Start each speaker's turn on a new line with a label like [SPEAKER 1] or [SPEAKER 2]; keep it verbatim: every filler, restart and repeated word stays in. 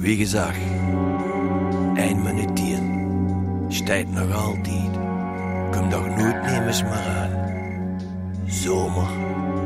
[SPEAKER 1] Wie gesagt, ein Minutieren. Steht noch altijd. Kom doch nooit nemens maar aan. Zomer